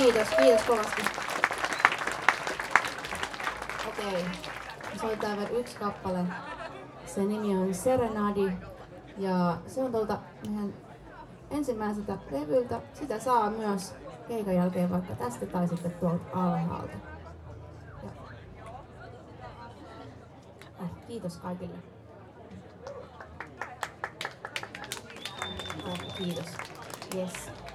Kiitos kovasti. Okei, soitetaan vielä yksi kappale. Sen nimi on Serenadi ja se on tuolta meidän ensimmäiseltä levyltä. Sitä saa myös keikan jälkeen vaikka tästä tai sitten tuolta alhaalta. Kiitos kaikille. Kiitos. Yes.